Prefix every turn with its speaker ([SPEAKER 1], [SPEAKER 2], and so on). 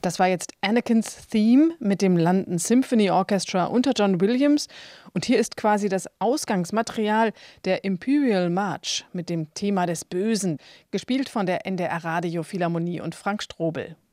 [SPEAKER 1] Das war jetzt Anakin's Theme mit dem London Symphony Orchestra unter John Williams. Und hier ist quasi das Ausgangsmaterial der Imperial March mit dem Thema des Bösen, gespielt von der NDR Radio Philharmonie und Frank Strobel.